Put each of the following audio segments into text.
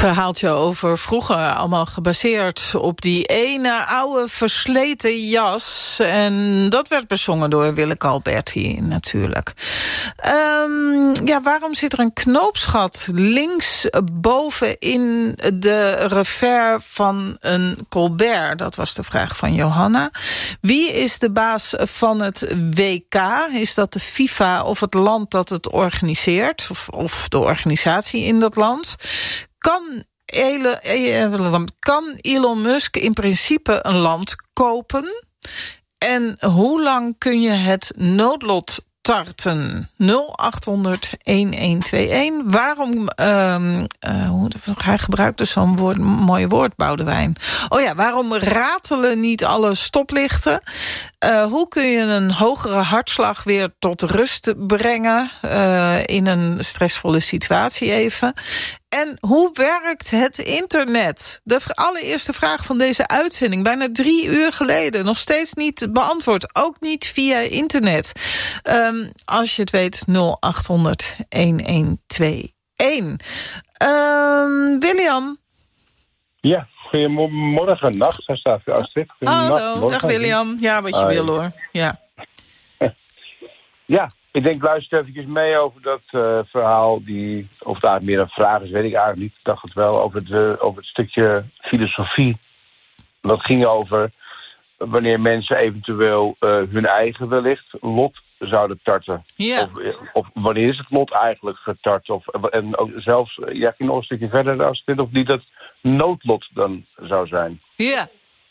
verhaaltje over vroeger, allemaal gebaseerd op die ene oude versleten jas. En dat werd bezongen door Willeke Alberti natuurlijk. Waarom zit er een knoopsgat links boven in de revers van een Colbert? Dat was de vraag van Johanna. Wie is de baas van het WK? Is dat de FIFA of het land dat het organiseert? Of de organisatie in dat land? Kan Elon Musk in principe een land kopen? En hoe lang kun je het noodlot tarten? 0800-1121. Waarom, hij gebruikt dus zo'n mooi woord, Boudewijn. Waarom ratelen niet alle stoplichten? Hoe kun je een hogere hartslag weer tot rust brengen in een stressvolle situatie even? En hoe werkt het internet? De allereerste vraag van deze uitzending, bijna 3 uur geleden, nog steeds niet beantwoord. Ook niet via internet. Als je het weet, 0800-1121. William? Ja, goedemorgen, nacht. Daar staat Astrid. Hallo, dag William. Ja, wat je wil hoor. Ja. Ja, ik denk, luister even mee over dat verhaal. Of daar meer een vraag is, weet ik eigenlijk niet. Ik dacht het wel over het stukje filosofie. Dat ging over wanneer mensen eventueel hun eigen wellicht lot zouden tarten. Ja. Of wanneer is het lot eigenlijk getart? En ook zelfs, ging nog een stukje verder als dit, of niet dat noodlot dan zou zijn. Ja,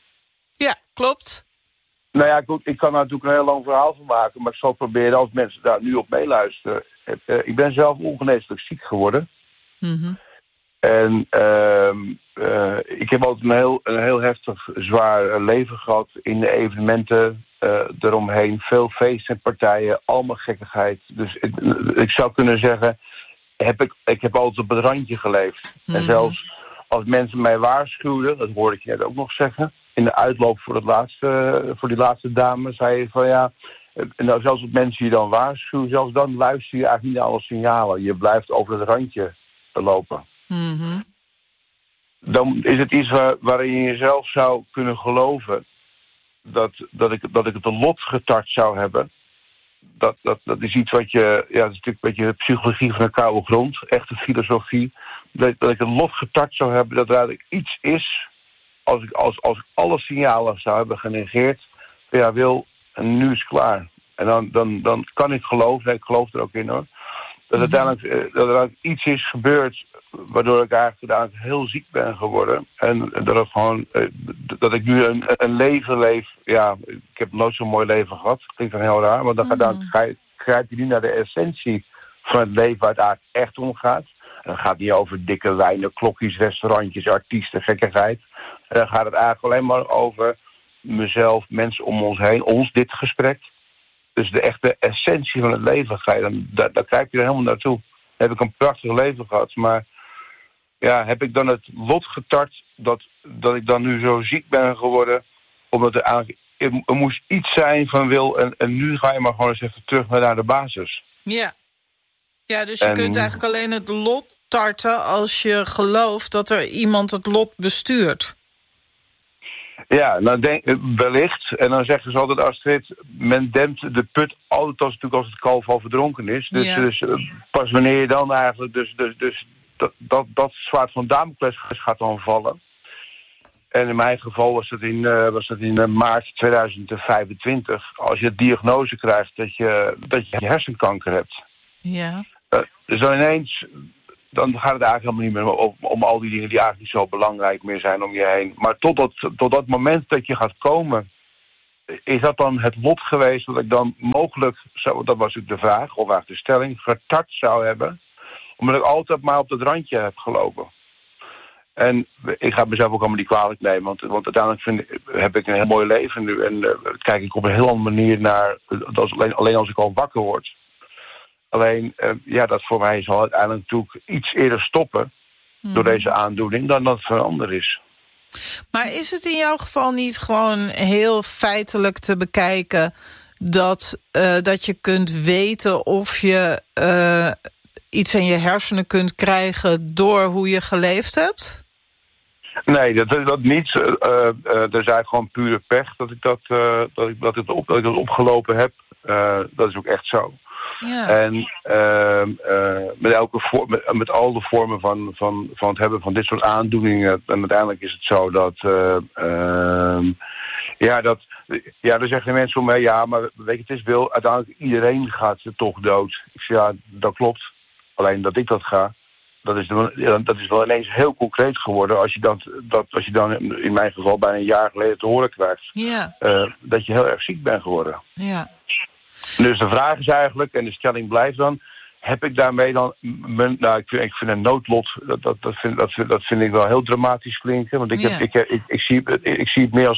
klopt. Nou ja, goed, ik kan daar natuurlijk een heel lang verhaal van maken, maar ik zal proberen als mensen daar nu op meeluisteren. Ik ben zelf ongeneeslijk ziek geworden. Mm-hmm. En ik heb altijd een heel heftig, zwaar leven gehad in de evenementen eromheen. Veel feesten en partijen, allemaal gekkigheid. Dus ik zou kunnen zeggen, ik heb altijd op het randje geleefd. Mm-hmm. En zelfs als mensen mij waarschuwden, dat hoorde ik je net ook nog zeggen, in de uitloop voor die laatste dame, zei je van ja, nou, zelfs als mensen je dan waarschuwen, zelfs dan luister je eigenlijk niet naar alle signalen. Je blijft over het randje lopen. Mm-hmm. Dan is het iets waarin je jezelf zou kunnen geloven dat ik het een lot getart zou hebben. Dat is iets wat je, ja, dat is natuurlijk een beetje de psychologie van de koude grond, echte filosofie. Dat ik een lot getart zou hebben, dat er eigenlijk iets is, als ik alle signalen zou hebben genegeerd, ja, Wil, en nu is het klaar. En dan kan ik geloven, en ik geloof er ook in hoor, dat uiteindelijk iets is gebeurd waardoor ik eigenlijk heel ziek ben geworden. En dat ik nu een leven leef. Ja, ik heb nooit zo'n mooi leven gehad. Klinkt dan heel raar, maar dan grijp je nu naar de essentie van het leven waar het eigenlijk echt om gaat. En dan gaat het niet over dikke wijnen, klokjes, restaurantjes, artiesten, gekkigheid. En dan gaat het eigenlijk alleen maar over mezelf, mensen om ons heen, dit gesprek. Dus de echte essentie van het leven daar krijg je er helemaal naartoe. Heb ik een prachtig leven gehad, maar ja, heb ik dan het lot getart dat ik dan nu zo ziek ben geworden, omdat er moest iets zijn van Wil en nu ga je maar gewoon eens even terug naar de basis. Ja, dus je kunt eigenlijk alleen het lot tarten als je gelooft dat er iemand het lot bestuurt. Ja, nou wellicht. En dan zeggen ze altijd, Astrid, men dempt de put altijd als het kalf al verdronken is. Dus pas wanneer je dan eigenlijk dus dat zwaard van Damocles gaat dan vallen. En in mijn geval was dat in maart 2025. Als je de diagnose krijgt dat je hersenkanker hebt. Ja. Dus dan ineens, dan gaat het eigenlijk helemaal niet meer om al die dingen die eigenlijk niet zo belangrijk meer zijn om je heen. Maar tot dat moment dat je gaat komen, is dat dan het lot geweest dat ik dan mogelijk, dat was natuurlijk de vraag, of eigenlijk de stelling, getart zou hebben. Omdat ik altijd maar op het randje heb gelopen. En ik ga mezelf ook allemaal niet kwalijk nemen, want uiteindelijk heb ik een heel mooi leven nu. En kijk ik op een heel andere manier naar, alleen als ik al wakker word. Alleen, dat voor mij zal uiteindelijk natuurlijk iets eerder stoppen door deze aandoening dan dat het voor een ander is. Maar is het in jouw geval niet gewoon heel feitelijk te bekijken dat je kunt weten of je iets in je hersenen kunt krijgen door hoe je geleefd hebt? Nee, dat niet. Dat is eigenlijk gewoon pure pech dat ik dat opgelopen heb. Dat is ook echt zo. Ja. En met al de vormen van het hebben van dit soort aandoeningen, en uiteindelijk is het zo dat dan zeggen de mensen om mij, ja, maar weet je, het is wel, uiteindelijk iedereen gaat toch dood. Ik zeg, ja, dat klopt. Alleen dat ik dat ga, dat is wel ineens heel concreet geworden als je dan in mijn geval bijna een jaar geleden te horen krijgt. Ja. Dat je heel erg ziek bent geworden. Ja. Dus de vraag is eigenlijk, en de stelling blijft dan, heb ik daarmee dan... ik vind een noodlot, dat vind ik wel heel dramatisch klinken. Want ik zie het meer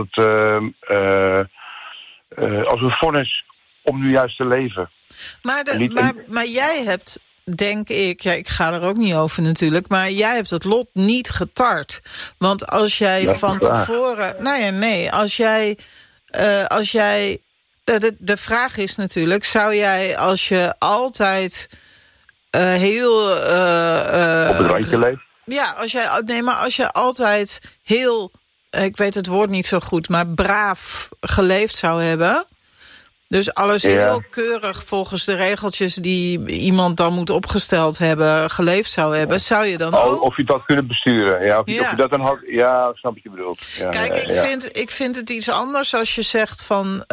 als een vonnis om nu juist te leven. Maar jij hebt, denk ik... Ja, ik ga er ook niet over natuurlijk... maar jij hebt het lot niet getart. Want als jij van tevoren... Nee, als jij... De vraag is natuurlijk, zou jij als je altijd heel... op het randje leeft? Ja, als je altijd heel... ik weet het woord niet zo goed, maar braaf geleefd zou hebben... Dus alles heel keurig volgens de regeltjes die iemand dan moet opgesteld hebben, geleefd zou hebben, zou je dan ook... Of je dat kunnen besturen, ja. Of je dat dan had, ja, ik snap wat je bedoelt. Ja, kijk, ik vind het iets anders als je zegt van...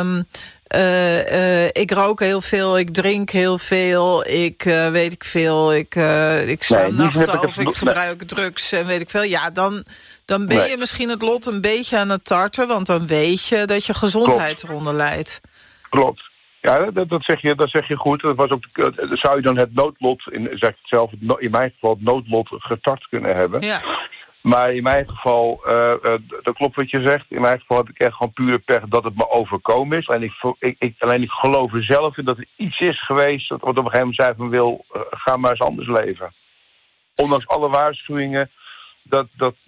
ik rook heel veel, ik drink heel veel, ik sla nachten of ik gebruik drugs en weet ik veel. Ja, dan ben je misschien het lot een beetje aan het tarten, want dan weet je dat je gezondheid eronder lijdt. Klopt. Ja, dat zeg je goed. Dat was ook, zou je dan het noodlot, in mijn geval het noodlot getart kunnen hebben. Ja. Maar in mijn geval, dat klopt wat je zegt. In mijn geval had ik echt gewoon pure pech dat het me overkomen is. Alleen ik geloof er zelf in dat er iets is geweest dat op een gegeven moment zei van wil, ga maar eens anders leven. Ondanks alle waarschuwingen dat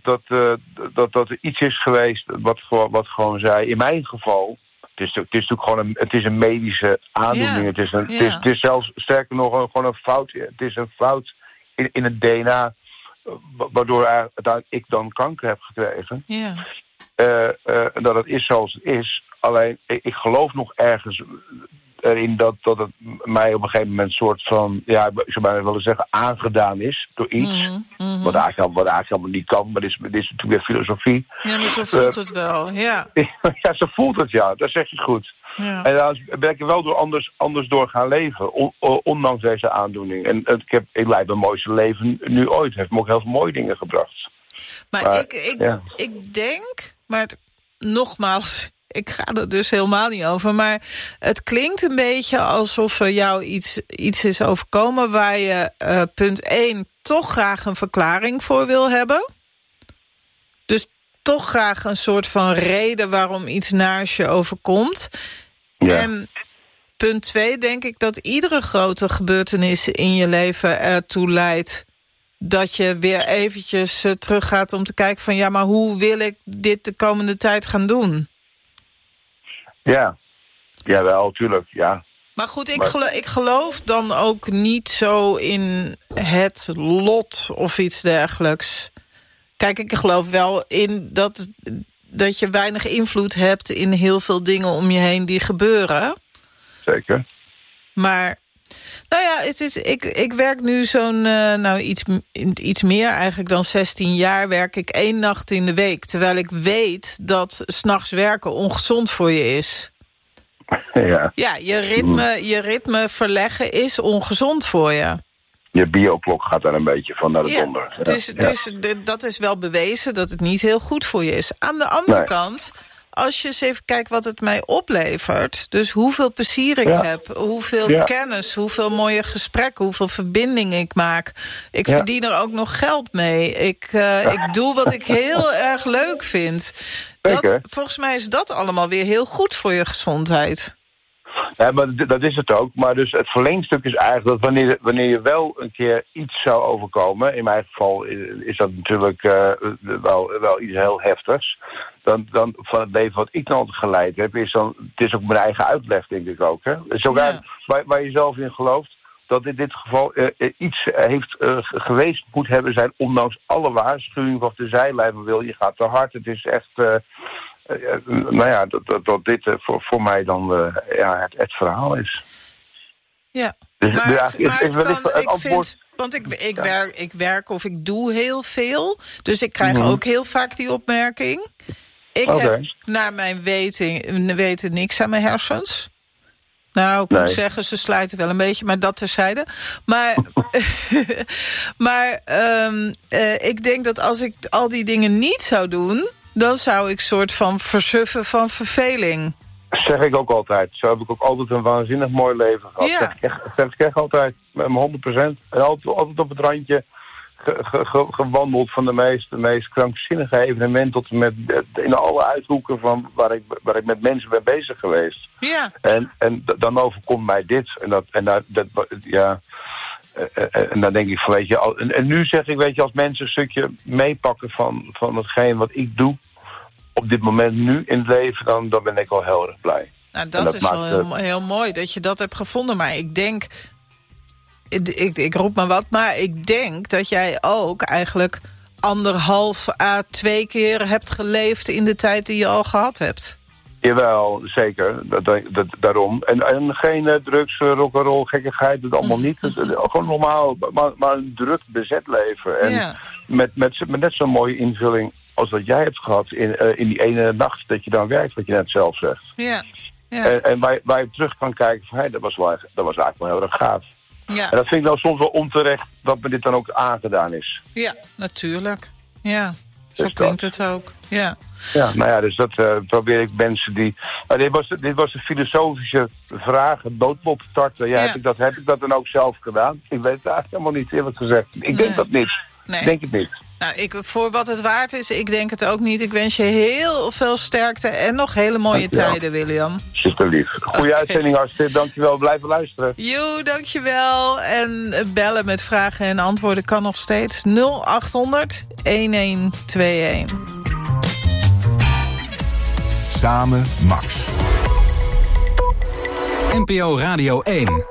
er iets is geweest wat gewoon zei, in mijn geval... Het is natuurlijk gewoon een medische aandoening. Ja. Het is zelfs sterker nog gewoon een fout. Het is een fout in het DNA, waardoor uiteindelijk ik dan kanker heb gekregen. Ja. Dat het is zoals het is. Alleen ik geloof nog ergens erin dat het mij op een gegeven moment soort van, ja, ik zou bijna willen zeggen, aangedaan is door iets. Mm-hmm. Wat eigenlijk allemaal niet kan, maar dit is natuurlijk weer filosofie. Ja, maar zo voelt het wel, ja. Ja, zo voelt het, ja. Dat zeg je goed. Ja. En daar ben ik er wel anders door gaan leven, ondanks deze aandoening. En ik leid mijn mooiste leven nu ooit. Het heeft me ook heel veel mooie dingen gebracht. Maar ik denk, maar nogmaals... Ik ga er dus helemaal niet over. Maar het klinkt een beetje alsof er jou iets is overkomen... waar je punt 1 toch graag een verklaring voor wil hebben. Dus toch graag een soort van reden waarom iets naars je overkomt. Ja. En punt 2 denk ik dat iedere grote gebeurtenis in je leven ertoe leidt... dat je weer eventjes teruggaat om te kijken van... ja, maar hoe wil ik dit de komende tijd gaan doen? Ja, wel, tuurlijk, ja. Maar goed, ik geloof dan ook niet zo in het lot of iets dergelijks. Kijk, ik geloof wel in dat je weinig invloed hebt... in heel veel dingen om je heen die gebeuren. Zeker. Maar, nou ja, ik werk nu zo'n, iets meer eigenlijk dan 16 jaar... werk ik 1 nacht in de week. Terwijl ik weet dat 's nachts werken ongezond voor je is. Ja, je ritme verleggen is ongezond voor je. Je bioklok gaat daar een beetje van naar de donder. Dat is wel bewezen dat het niet heel goed voor je is. Aan de andere kant... Als je eens even kijkt wat het mij oplevert... dus hoeveel plezier ik heb, hoeveel kennis... hoeveel mooie gesprekken, hoeveel verbindingen ik maak. Ik verdien er ook nog geld mee. Ik doe wat ik heel erg leuk vind. Volgens mij is dat allemaal weer heel goed voor je gezondheid. Ja, maar dat is het ook. Maar dus het verlengstuk is eigenlijk dat wanneer je wel een keer iets zou overkomen... in mijn geval is dat natuurlijk wel iets heel heftigs... Dan van het leven wat ik dan altijd geleid heb... het is ook mijn eigen uitleg, denk ik ook. Hè? Het is ook waar je zelf in gelooft. dat in dit geval iets heeft geweest moet hebben zijn, ondanks alle waarschuwingen of de zijlijn wil, je gaat te hard. Het is echt, dat dit voor mij dan het verhaal is. Ja, dus, maar ik vind... Want ik werk of ik doe heel veel. Dus ik krijg ook heel vaak die opmerking. Ik heb naar mijn weten niks aan mijn hersens. Nou, ik moet zeggen, ze sluiten wel een beetje, maar dat terzijde. Maar, ik denk dat als ik al die dingen niet zou doen, dan zou ik soort van versuffen van verveling. Zeg ik ook altijd. Zo heb ik ook altijd een waanzinnig mooi leven gehad. Ja. Zeg ik echt altijd, met 100%. En altijd op het randje gewandeld van de meest krankzinnige evenementen tot en met in alle uithoeken van waar ik met mensen ben bezig geweest. Ja. En dan overkomt mij dit. En dan denk ik van, weet je, en nu zeg ik, weet je, als mensen een stukje meepakken van hetgeen wat ik doe op dit moment nu in het leven, dan ben ik al heel erg blij. Nou, dat is wel heel mooi dat je dat hebt gevonden. Maar ik denk, ik roep maar wat, maar ik denk dat jij ook eigenlijk 1,5 à 2 keer hebt geleefd in de tijd die je al gehad hebt. Jawel, zeker. Daarom. En geen drugs, rock'n'roll, gekkigheid, dat allemaal niet. Gewoon normaal, maar een druk bezet leven. En met net zo'n mooie invulling als wat jij hebt gehad in die ene nacht dat je dan werkt, wat je net zelf zegt. Ja. En waar je terug kan kijken van, dat was eigenlijk wel heel erg gaaf. Ja. En dat vind ik nou soms wel onterecht dat me dit dan ook aangedaan is. Ja, natuurlijk. Ja, zo dus klinkt het ook. Ja, nou ja, dus dat probeer ik mensen die... dit was een filosofische vraag, een noodlot te starten. Ja, heb ik dat dan ook zelf gedaan? Ik weet het eigenlijk helemaal niet, eerlijk gezegd. Ik denk dat niet. Nee. Ik denk het niet. Nou, voor wat het waard is, ik denk het ook niet. Ik wens je heel veel sterkte en nog hele mooie tijden, William. Super lief. Goeie uitzending, hartstikke. Dankjewel. Blijven luisteren. Jo, dankjewel. En bellen met vragen en antwoorden kan nog steeds. 0800 1121. Samen Max. NPO Radio 1.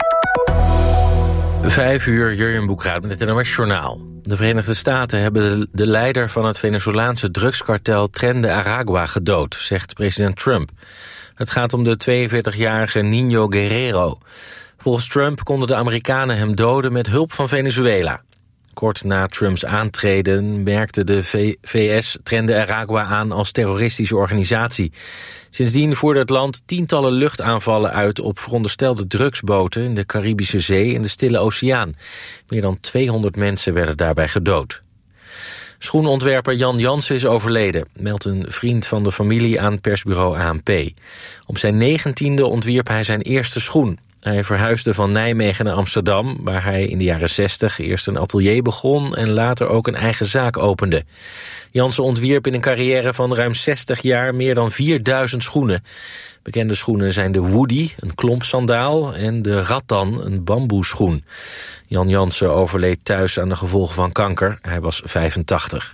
5 uur, Jurjen Boekraad met het NOS Journaal. De Verenigde Staten hebben de leider van het Venezolaanse drugskartel Tren de Aragua gedood, zegt president Trump. Het gaat om de 42-jarige Niño Guerrero. Volgens Trump konden de Amerikanen hem doden met hulp van Venezuela. Kort na Trumps aantreden merkte de VS Tren de Aragua aan als terroristische organisatie. Sindsdien voerde het land tientallen luchtaanvallen uit op veronderstelde drugsboten in de Caribische Zee en de Stille Oceaan. Meer dan 200 mensen werden daarbij gedood. Schoenontwerper Jan Jansen is overleden, meldt een vriend van de familie aan persbureau ANP. Op zijn 19e ontwierp hij zijn eerste schoen. Hij verhuisde van Nijmegen naar Amsterdam, waar hij in de jaren 60 eerst een atelier begon en later ook een eigen zaak opende. Jansen ontwierp in een carrière van ruim 60 jaar meer dan 4000 schoenen. Bekende schoenen zijn de Woody, een klompsandaal, en de Rattan, een bamboeschoen. Jan Jansen overleed thuis aan de gevolgen van kanker. Hij was 85.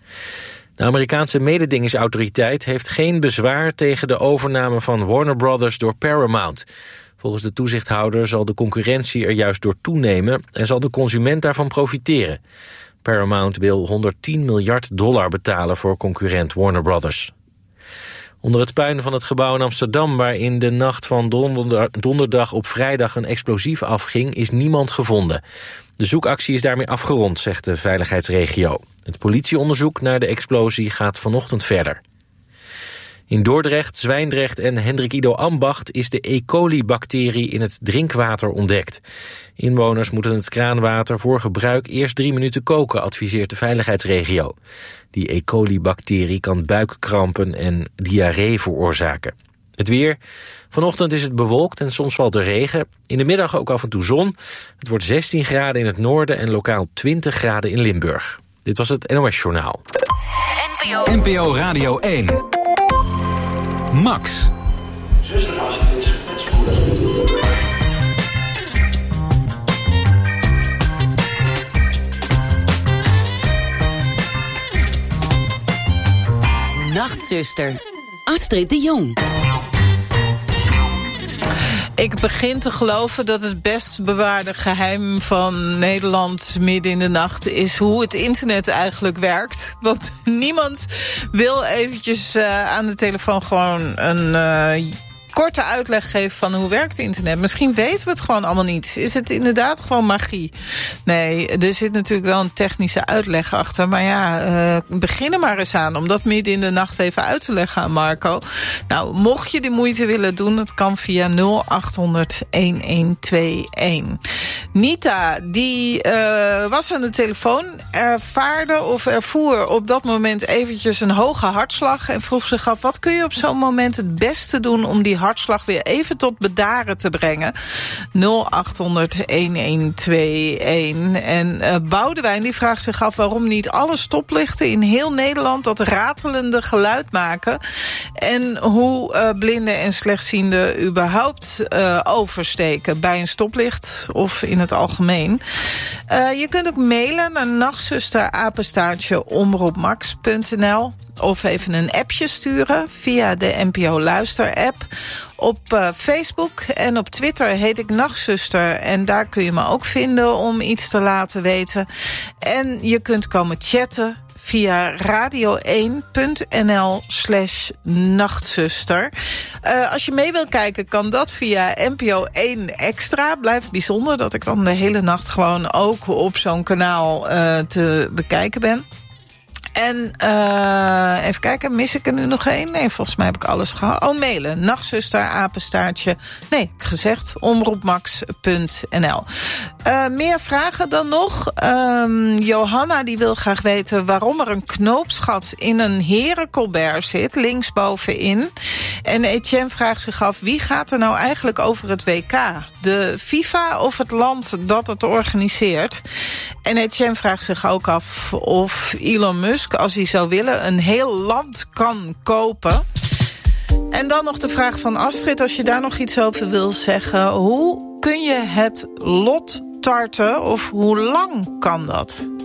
De Amerikaanse mededingingsautoriteit heeft geen bezwaar tegen de overname van Warner Brothers door Paramount. Volgens de toezichthouder zal de concurrentie er juist door toenemen en zal de consument daarvan profiteren. Paramount wil $110 miljard betalen voor concurrent Warner Brothers. Onder het puin van het gebouw in Amsterdam, waar in de nacht van donderdag op vrijdag een explosief afging, is niemand gevonden. De zoekactie is daarmee afgerond, zegt de veiligheidsregio. Het politieonderzoek naar de explosie gaat vanochtend verder. In Dordrecht, Zwijndrecht en Hendrik Ido Ambacht is de E. coli-bacterie in het drinkwater ontdekt. Inwoners moeten het kraanwater voor gebruik eerst 3 minuten koken, adviseert de veiligheidsregio. Die E. coli-bacterie kan buikkrampen en diarree veroorzaken. Het weer. Vanochtend is het bewolkt en soms valt er regen. In de middag ook af en toe zon. Het wordt 16 graden in het noorden en lokaal 20 graden in Limburg. Dit was het NOS Journaal. NPO Radio 1. Max. Nachtzuster, Astrid de Jong. Ik begin te geloven dat het best bewaarde geheim van Nederland midden in de nacht is hoe het internet eigenlijk werkt. Want niemand wil eventjes aan de telefoon gewoon een korte uitleg geven van hoe werkt internet. Misschien weten we het gewoon allemaal niet. Is het inderdaad gewoon magie? Nee, er zit natuurlijk wel een technische uitleg achter. Maar ja, begin er maar eens aan om dat midden in de nacht even uit te leggen aan Marco. Nou, mocht je de moeite willen doen, dat kan via 0800-1121. Nita, die was aan de telefoon, ervoer op dat moment eventjes een hoge hartslag en vroeg zich af, wat kun je op zo'n moment het beste doen om die hartslag weer even tot bedaren te brengen? 0800-1121. En Boudewijn die vraagt zich af waarom niet alle stoplichten in heel Nederland dat ratelende geluid maken. En hoe blinden en slechtzienden überhaupt oversteken bij een stoplicht of in het algemeen. Je kunt ook mailen naar nachtzuster@omroepmax.nl of even een appje sturen via de NPO Luister app. Op Facebook en op Twitter heet ik Nachtzuster. En daar kun je me ook vinden om iets te laten weten. En je kunt komen chatten via radio1.nl/nachtzuster. Als je mee wil kijken, kan dat via NPO 1 Extra. Blijft bijzonder dat ik dan de hele nacht gewoon ook op zo'n kanaal te bekijken ben. En even kijken, mis ik er nu nog één? Nee, volgens mij heb ik alles gehad. Oh, mailen. Nachtzuster, omroepmax.nl. Meer vragen dan nog. Johanna die wil graag weten waarom er een knoopsgat in een herencolbert zit, linksbovenin. En Etienne vraagt zich af, wie gaat er nou eigenlijk over het WK? De FIFA of het land dat het organiseert? En Etienne vraagt zich ook af of Elon Musk, als hij zou willen, een heel land kan kopen. En dan nog de vraag van Astrid, als je daar nog iets over wil zeggen. Hoe kun je het lot tarten of hoe lang kan dat?